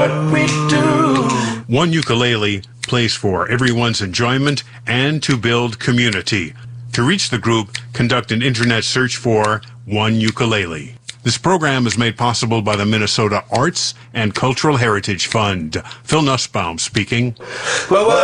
we do. One Ukulele plays for everyone's enjoyment and to build community. To reach the group, conduct an internet search for One Ukulele. This program is made possible by the Minnesota Arts and Cultural Heritage Fund. Phil Nussbaum speaking.